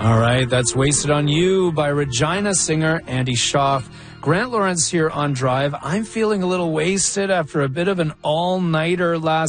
All right, that's Wasted on You by Regina singer Andy Schaaf. Grant Lawrence here on Drive. I'm feeling a little wasted after a bit of an all-nighter last